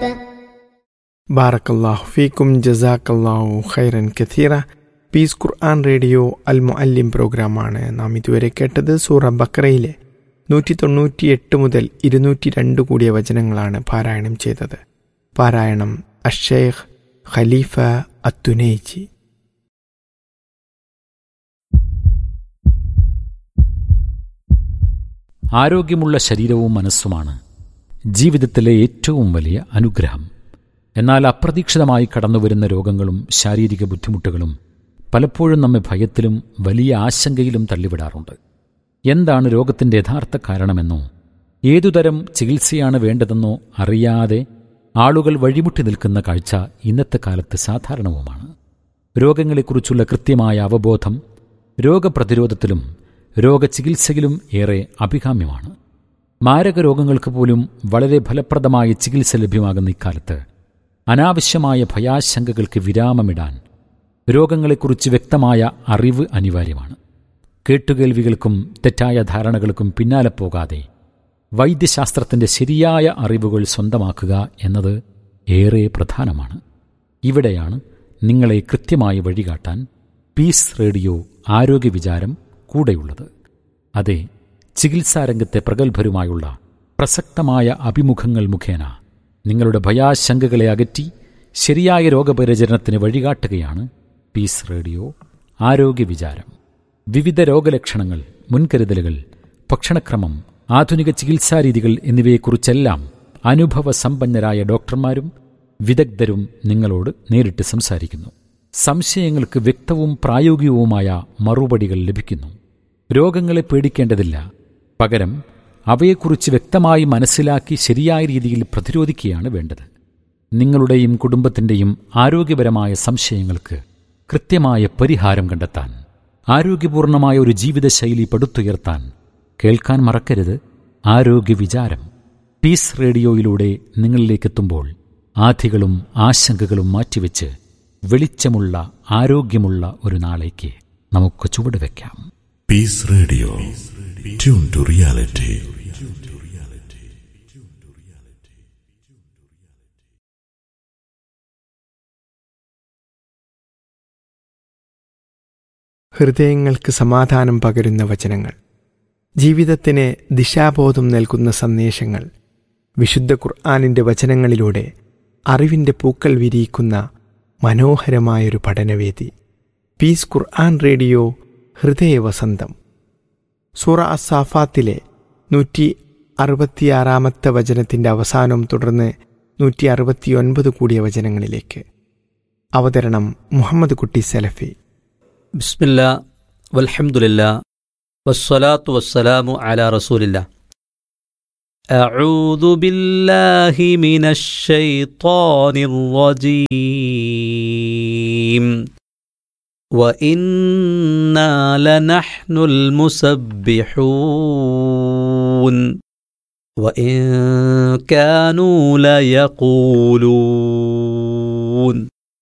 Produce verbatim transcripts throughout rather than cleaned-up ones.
ബാറക്കല്ലാഹു ഫീക്കും ജസാക്കല്ലാഹു ഖൈറൻ കഥീറ. പീസ് ഖുർആൻ റേഡിയോ അൽ മുഅല്ലിം പ്രോഗ്രാമാണ് നാം ഇതുവരെ കേട്ടത്. സൂറ ബഖറയിലെ നൂറ്റി തൊണ്ണൂറ്റി എട്ട് മുതൽ ഇരുന്നൂറ്റി രണ്ട് കൂടിയ വചനങ്ങളാണ് പാരായണം ചെയ്തത്. പാരായണം അഷ്ശൈഖ് ഖലീഫ അത്തുനൈജി. ആരോഗ്യമുള്ള ശരീരവും മനസ്സുമാണ് ജീവിതത്തിലെ ഏറ്റവും വലിയ അനുഗ്രഹം. എന്നാൽ അപ്രതീക്ഷിതമായി കടന്നുവരുന്ന രോഗങ്ങളും ശാരീരിക ബുദ്ധിമുട്ടുകളും പലപ്പോഴും നമ്മെ ഭയത്തിലും വലിയ ആശങ്കയിലും തള്ളിവിടാറുണ്ട്. എന്താണ് രോഗത്തിൻ്റെ യഥാർത്ഥ കാരണമെന്നോ ഏതുതരം ചികിത്സയാണ് വേണ്ടതെന്നോ അറിയാതെ ആളുകൾ വഴിമുട്ടി നിൽക്കുന്ന കാഴ്ച ഇന്നത്തെ കാലത്ത് സാധാരണവുമാണ്. രോഗങ്ങളെക്കുറിച്ചുള്ള കൃത്യമായ അവബോധം രോഗപ്രതിരോധത്തിലും രോഗചികിത്സയിലും ഏറെ അഭികാമ്യമാണ്. മാരക രോഗങ്ങൾക്ക് പോലും വളരെ ഫലപ്രദമായ ചികിത്സ ലഭ്യമാകുന്ന ഇക്കാലത്ത് അനാവശ്യമായ ഭയാശങ്കകൾക്ക് വിരാമമിടാൻ രോഗങ്ങളെക്കുറിച്ച് വ്യക്തമായ അറിവ് അനിവാര്യമാണ്. കേട്ടുകേൾവികൾക്കും തെറ്റായ ധാരണകൾക്കും പിന്നാലെ പോകാതെ വൈദ്യശാസ്ത്രത്തിൻ്റെ ശരിയായ അറിവുകൾ സ്വന്തമാക്കുക എന്നത് ഏറെ പ്രധാനമാണ്. ഇവിടെയാണ് നിങ്ങളെ കൃത്യമായി വഴികാട്ടാൻ പീസ് റേഡിയോ ആരോഗ്യ വിചാരം കൂടെയുള്ളത്. അതെ, ചികിത്സാരംഗത്തെ പ്രഗത്ഭരുമായുള്ള പ്രസക്തമായ അഭിമുഖങ്ങൾ മുഖേന നിങ്ങളുടെ ഭയാശങ്കകളെ അകറ്റി ശരിയായ രോഗപരിചരണത്തിന് വഴികാട്ടുകയാണ് പീസ് റേഡിയോ ആരോഗ്യ വിചാരം. വിവിധ രോഗലക്ഷണങ്ങൾ, മുൻകരുതലുകൾ, ഭക്ഷണക്രമം, ആധുനിക ചികിത്സാരീതികൾ എന്നിവയെക്കുറിച്ചെല്ലാം അനുഭവസമ്പന്നരായ ഡോക്ടർമാരും വിദഗ്ധരും നിങ്ങളോട് നേരിട്ട് സംസാരിക്കുന്നു. സംശയങ്ങൾക്ക് വ്യക്തവും പ്രായോഗികവുമായ മറുപടികൾ ലഭിക്കുന്നു. രോഗങ്ങളെ പേടിക്കേണ്ടതില്ല, പകരം അവയെക്കുറിച്ച് വ്യക്തമായി മനസ്സിലാക്കി ശരിയായ രീതിയിൽ പ്രതിരോധിക്കുകയാണ് വേണ്ടത്. നിങ്ങളുടെയും കുടുംബത്തിൻ്റെയും ആരോഗ്യപരമായ സംശയങ്ങൾക്ക് കൃത്യമായ പരിഹാരം കണ്ടെത്താൻ, ആരോഗ്യപൂർണമായ ഒരു ജീവിതശൈലി പടുത്തുയർത്താൻ കേൾക്കാൻ മറക്കരുത് ആരോഗ്യ വിചാരം. പീസ് റേഡിയോയിലൂടെ നിങ്ങളിലേക്കെത്തുമ്പോൾ ആധികളും ആശങ്കകളും മാറ്റിവെച്ച് വെളിച്ചമുള്ള ആരോഗ്യമുള്ള ഒരു നാളേക്ക് നമുക്ക് ചുവടുവെക്കാം. Piece radio, tune to reality. ഹൃദയങ്ങൾക്ക് സമാധാനം പകരുന്ന വചനങ്ങൾ, ജീവിതത്തിന് ദിശാബോധം നൽകുന്ന സന്ദേശങ്ങൾ, വിശുദ്ധ ഖുർആനിൻ്റെ വചനങ്ങളിലൂടെ അറിവിൻ്റെ പൂക്കൾ വിരിയിക്കുന്ന മനോഹരമായൊരു പഠനവേദി. പീസ് ഖുർആൻ റേഡിയോ ഹൃദയവസന്തം. സൂറ അസ്സാഫാത്തിലെ നൂറ്റി അറുപത്തിയാറാമത്തെ വചനത്തിൻ്റെ അവസാനം തുടർന്ന് നൂറ്റി അറുപത്തിയൊൻപത് കൂടിയ വചനങ്ങളിലേക്ക്. അവതരണം മുഹമ്മദ് കുട്ടി സലഫി. ബിസ്മില്ലാ വൽഹംദുലില്ലാ വസ്സലാത്തു വസ്സലാമു അലാ റസൂലില്ലാ. അഊദു ബില്ലാഹി മിനശ് ശൈത്വാനിർ റജീം. വഇന്നാ ലനഹ്നുൽ മുസബ്ബിഹൂൻ വഇൻ കാനൂ ലയഖൂലൂൻ.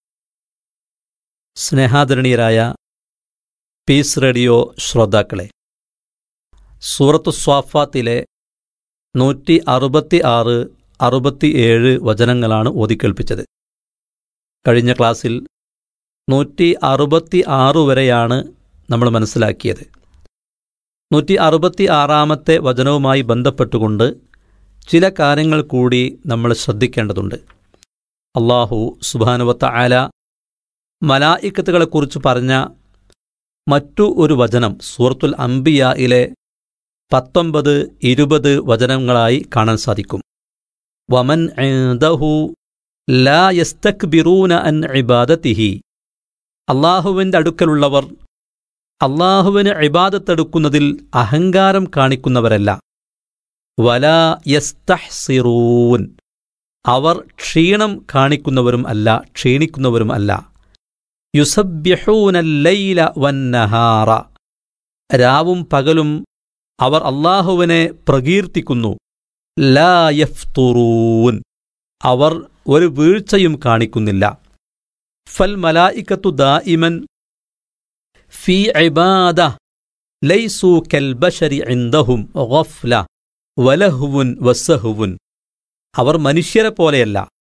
സ്നേഹാദരണീയരായ പീസ് റേഡിയോ ശ്രോതാക്കളെ, സൂറത്തു സ്വാഫാത്തിലെ നൂറ്റി അറുപത്തി ആറ് അറുപത്തിയേഴ് വചനങ്ങളാണ് ഓതിക്കേൾപ്പിച്ചത്. കഴിഞ്ഞ ക്ലാസ്സിൽ നൂറ്റി അറുപത്തി ആറ് വരെയാണ് നമ്മൾ മനസ്സിലാക്കിയത്. നൂറ്റി അറുപത്തി ആറാമത്തെ വചനവുമായി ബന്ധപ്പെട്ടുകൊണ്ട് ചില കാര്യങ്ങൾ കൂടി നമ്മൾ ശ്രദ്ധിക്കേണ്ടതുണ്ട്. അല്ലാഹു സുബ്ഹാനഹു വ തആല മലായിക്കത്തുകളെക്കുറിച്ച് പറഞ്ഞ മറ്റു ഒരു വചനം സൂറത്തുൽ അംബിയായിലെ പത്തൊമ്പത് ഇരുപത് വചനങ്ങളായി കാണാൻ സാധിക്കും. വമൻ ഇൻദഹു ലാ യസ്തക്ബിറൂന അൻ ഇബാദതിഹി. അള്ളാഹുവിൻ്റെ അടുക്കലുള്ളവർ അള്ളാഹുവിന് ഇബാദത്തെടുക്കുന്നതിൽ അഹങ്കാരം കാണിക്കുന്നവരല്ല. വലാ യസ്തഹ്സിറൂൻ. അവർ ക്ഷീണം കാണിക്കുന്നവരും അല്ല, ക്ഷീണിക്കുന്നവരും അല്ല. യുസബ്ബിഹൂന ലൈല വന്നഹാറ. രാവും പകലും അവർ അള്ളാഹുവിനെ പ്രകീർത്തിക്കുന്നു. ലാ യഫ്തുറൂൻ. അവർ ഒരു വീഴ്ചയും കാണിക്കുന്നില്ല. ഫൽ മലായികത്തു ദായിമൻ ഫീ ഇബാദ ലൈസു കൽ ബശരി ഇൻദഹും ഗഫ്ല വലഹുവുൻ വസഹുവുൻ. അവർ മനുഷ്യരെ പോലെയല്ല,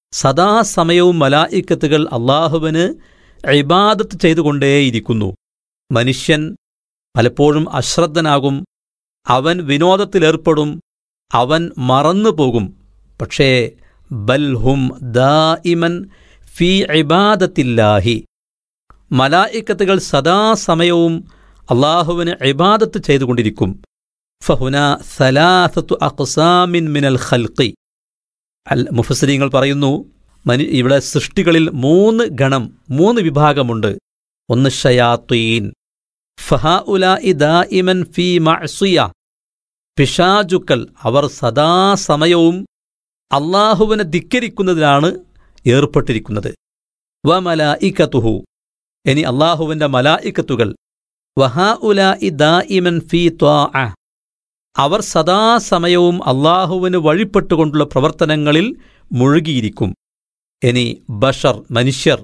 സദാസമയവും മലായിക്കത്തുകൾ അള്ളാഹുവിന് ഇബാദത്ത് ചെയ്തുകൊണ്ടേയിരിക്കുന്നു. മനുഷ്യൻ പലപ്പോഴും അശ്രദ്ധനാകും, അവൻ വിനോദത്തിലേർപ്പെടും, അവൻ മറന്നു പോകും. പക്ഷേ ബൽഹും ദായിമൻ ഫീ ഇബാദത്തില്ലാഹി, മലായിക്കത്തുകൾ സദാസമയവും അള്ളാഹുവിന് ഇബാദത്ത് ചെയ്തുകൊണ്ടിരിക്കും. ഫഹുന സലാസത്തു അഖ്സാമിൻ മിനൽ ഖൽഖി, അൽ മുഫസ്സിരീങ്ങൾ പറയുന്നു, മനു ഇവിടെ സൃഷ്ടികളിൽ മൂന്ന് ഗണം, മൂന്ന് വിഭാഗമുണ്ട്. ഒന്ന് ശയാത്വീൻ, ഫഹഉലാഇ ദായിമൻ ഫീ മഅസിയ, പിശാചുക്കൾ, അവർ സദാസമയവും അള്ളാഹുവിനെ ധിക്കരിക്കുന്നതിലാണ് ഏർപ്പെട്ടിരിക്കുന്നത്. വ മലായികതുഹു, ഇനി അള്ളാഹുവിൻ്റെ മലായികത്തുകൾ, വഹഉലാഇ ദായിമൻ ഫീ ത്വാഅ, അവർ സദാസമയവും അള്ളാഹുവിന് വഴിപ്പെട്ടുകൊണ്ടുള്ള പ്രവർത്തനങ്ങളിൽ മുഴുകിയിരിക്കും. ഇനി ബഷർ, മനുഷ്യർ,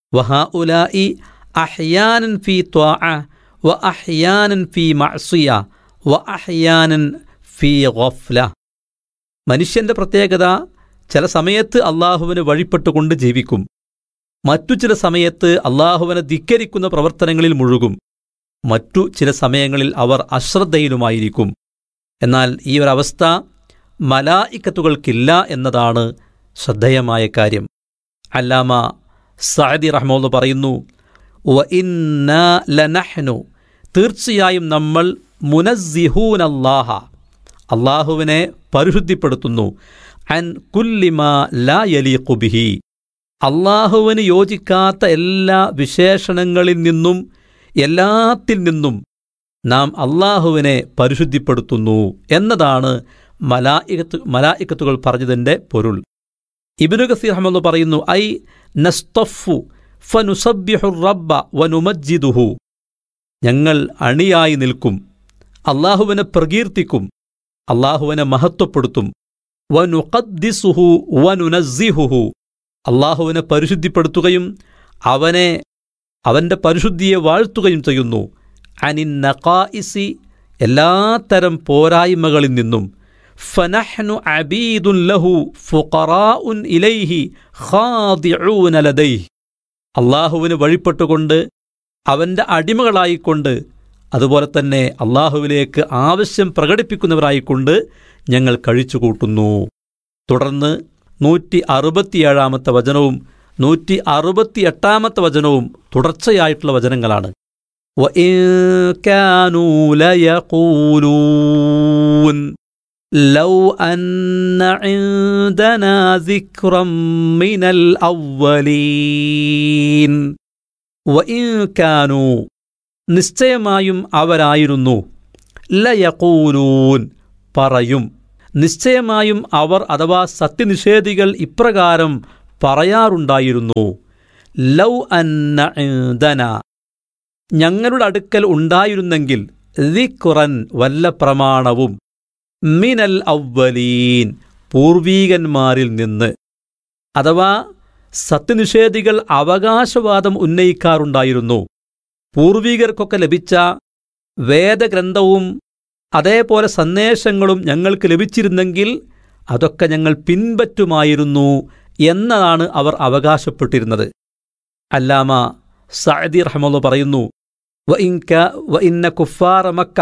വഹഉലാഇ അഹ്യാനൻ ഫീ ത്വാഅ വ അഹ്യാനൻ ഫീ മഅസിയ വ അഹ്യാനൻ ഫീ ഗഫ്ല. മനുഷ്യന്റെ പ്രത്യേകത, ചില സമയത്ത് അള്ളാഹുവിന് വഴിപ്പെട്ടുകൊണ്ട് ജീവിക്കും, മറ്റു ചില സമയത്ത് അള്ളാഹുവിനെ ധിക്കരിക്കുന്ന പ്രവർത്തനങ്ങളിൽ മുഴുകും, മറ്റു ചില സമയങ്ങളിൽ അവർ അശ്രദ്ധയിലുമായിരിക്കും. എന്നാൽ ഈ ഒരവസ്ഥ മലായിക്കത്തുകൾക്കില്ല എന്നതാണ് ശ്രദ്ധേയമായ കാര്യം. അല്ലാമ സഅദി റഹ്മത്തുള്ളാഹി പറയുന്നു, വ ഇന്നാ ലനഹ്നു, തീർച്ചയായും നമ്മൾ, മുനസ്സിഹൂനല്ലാഹ, അള്ളാഹുവിനെ പരിശുദ്ധിപ്പെടുത്തുന്നു, അൻ കുല്ലിമാ ലാ യലീഖു ബിഹി, അള്ളാഹുവിന് യോജിക്കാത്ത എല്ലാ വിശേഷണങ്ങളിൽ നിന്നും എല്ലാത്തിൽ നിന്നും നാം അള്ളാഹുവിനെ പരിശുദ്ധിപ്പെടുത്തുന്നു എന്നതാണ് മലായികത്ത് മലായികത്തുകൾ പറഞ്ഞതിൻ്റെ പൊരുൾ. ഇബ്നു കസീർ റഹ്മത്തുള്ളാഹി പറയുന്നു, ഐ നസ്തഫു ഫനുസബ്ബിഹു റബ്ബ വനുമജ്ജിദുഹു, ഞങ്ങൾ അണിയായി നിൽക്കും, അള്ളാഹുവിനെ പ്രകീർത്തിക്കും, അള്ളാഹുവിനെ മഹത്വപ്പെടുത്തും. വനുഖദ്ദിസുഹു വനുനസ്സിഹുഹു, അള്ളാഹുവിനെ പരിശുദ്ധിപ്പെടുത്തുകയും അവനെ അവൻ്റെ പരിശുദ്ധിയെ വാഴ്ത്തുകയും ചെയ്യുന്നു. അനിൻ നഖായിസി, എല്ലാത്തരം പോരായ്മകളിൽ നിന്നും. ഫനഹ്നു അബീദുൻ ലഹു ഫുഖറാഉൻ ഇലൈഹി ഖാദിഊന ലദൈഹി, അള്ളാഹുവിന് വഴിപ്പെട്ടുകൊണ്ട് അവൻ്റെ അടിമകളായിക്കൊണ്ട്, അതുപോലെ തന്നെ അള്ളാഹുവിലേക്ക് ആവശ്യം പ്രകടിപ്പിക്കുന്നവരായിക്കൊണ്ട് ഞങ്ങൾ കഴിച്ചുകൂട്ടുന്നു. തുടർന്ന് നൂറ്റി അറുപത്തിയേഴാമത്തെ വചനവും നൂറ്റി അറുപത്തിയെട്ടാമത്തെ വചനവും തുടർച്ചയായിട്ടുള്ള വചനങ്ങളാണ്. വഇൻ കാനൂ ലയഖൂലൂൻ ലൗ അന്ന ഇൻദനാ സിക്റൻ മിനൽ അവ്വലീൻ. വഇൻ കാനൂ, നിശ്ചയമായും അവരായിരുന്നു, ലയഖൂലൂൻ, പറയും, നിശ്ചയമായും അവർ അഥവാ സത്യനിഷേധികൾ ഇപ്രകാരം പറയാറുണ്ടായിരുന്നു, ലൗ അന്ന ഇൻദന, ഞങ്ങളുടെ അടുക്കൽ ഉണ്ടായിരുന്നെങ്കിൽ, ദിക്റൻ, വല്ല പ്രമാണവും, മിനൽ അവ്വലീൻ, പൂർവീകന്മാരിൽ നിന്ന്. അഥവാ സത്യനിഷേധികൾ അവകാശവാദം ഉന്നയിക്കാറുണ്ടായിരുന്നു, പൂർവീകർക്കൊക്കെ ലഭിച്ച വേദഗ്രന്ഥവും അതേപോലെ സന്ദേശങ്ങളും ഞങ്ങൾക്ക് ലഭിച്ചിരുന്നെങ്കിൽ അതൊക്കെ ഞങ്ങൾ പിൻപറ്റുമായിരുന്നു എന്നതാണ് അവർ അവകാശപ്പെട്ടിരുന്നത്. അല്ലാമ സഅദി റഹ്മത്തുള്ളാഹി പറയുന്നു, വഇന്ന കുഫാറ മക്ക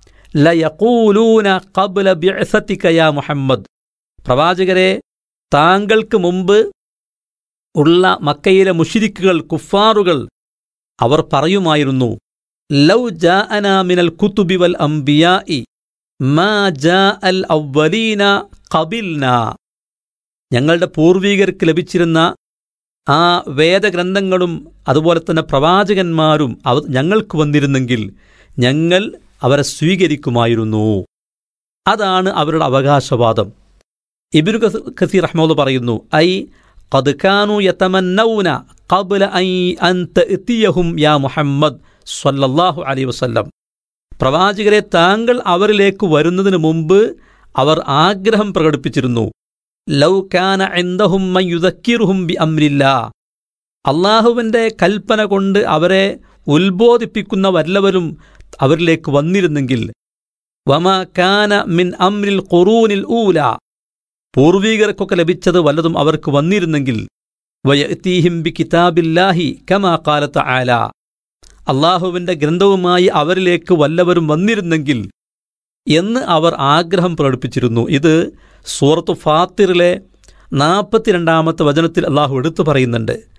ലയഖൂലൂന ഖബ്ല ബിഅസതിക യാ മുഹമ്മദ്, പ്രവാചകരെ, താങ്കൾക്ക് മുമ്പ് ഉള്ള മക്കയിലെ മുശ്രിക്കുകൾ, കുഫാറുകൾ, അവർ പറയുമായിരുന്നു, ലൗ ജാഅനാ മിനൽ കുതുബി വൽ അംബിയാഇ മാ ജാഅൽ അവ്വലീന ഖബിൽനാ, ഞങ്ങളുടെ പൂർവീകർക്ക് ലഭിച്ചിരുന്ന ആ വേദഗ്രന്ഥങ്ങളും അതുപോലെ തന്നെ പ്രവാചകന്മാരും അവ ഞങ്ങൾക്ക് വന്നിരുന്നെങ്കിൽ ഞങ്ങൾ അവരെ സ്വീകരിക്കുമായിരുന്നു. അതാണ് അവരുടെ അവകാശവാദം. ഇബ്നു കസീർ റഹ്മത്തുള്ളാഹി പറയുന്നു, ഐ ഖദ് കാനൂ യതമന്നൗന ഖബ്ല അൻ തഅതിയഹും യാ മുഹമ്മദ് സ്വല്ലല്ലാഹു അലൈഹി വസല്ലം, പ്രവാചകരെ, താങ്കൾ അവരിലേക്ക് വരുന്നതിന് മുമ്പ് അവർ ആഗ്രഹം പ്രകടിപ്പിച്ചിരുന്നു, ലൗ കാന ഇൻദഹും മൻ യുദക്കിറുഹും ബി അംരില്ലാ, അള്ളാഹുവിൻ്റെ കൽപ്പന കൊണ്ട് അവരെ ഉത്ബോധിപ്പിക്കുന്ന വല്ലവരും അവരിലേക്ക് വന്നിരുന്നെങ്കിൽ, വമാ കാന മിൻ അംരിൽ ഖുറൂനിൽ ഊല, പൂർവീകർക്കൊക്കെ ലഭിച്ചത് വല്ലതും അവർക്ക് വന്നിരുന്നെങ്കിൽ വയഅ്തീഹിം ബി കിതാബില്ലാഹി കമാ ഖാല തആല, അള്ളാഹുവിൻ്റെ ഗ്രന്ഥവുമായി അവരിലേക്ക് വല്ലവരും വന്നിരുന്നെങ്കിൽ എന്ന് അവർ ആഗ്രഹം പ്രകടിപ്പിച്ചിരുന്നു. ഇത് സൂറത്തു ഫാത്തിറിലെ നാൽപ്പത്തിരണ്ടാമത്തെ വചനത്തിൽ അള്ളാഹു എടുത്തു പറയുന്നുണ്ട്.